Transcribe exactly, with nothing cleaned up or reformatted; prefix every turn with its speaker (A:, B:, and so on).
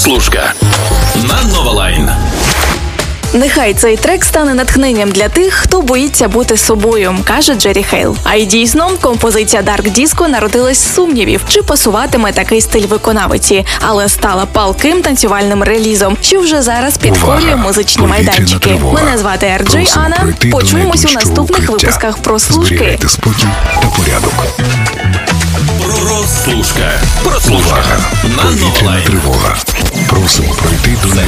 A: Прослушка на Новолайн.
B: Нехай цей трек стане натхненням для тих, хто боїться бути собою, каже Джері Хейл. А й дійсно, композиція Dark Disco народилась з сумнівів, чи пасуватиме такий стиль виконавиці, але стала палким танцювальним релізом, що вже зараз підкорює музичні майданчики.
C: Тривога.
B: Мене звати Ар Джей Анна. Почуємось у наступних випусках Прослушки.
C: Зберігайте спокій та порядок.
A: Прослушка. Прослушка на
C: Повітряна
A: Новолайн.
C: тривога. Просимо пройти до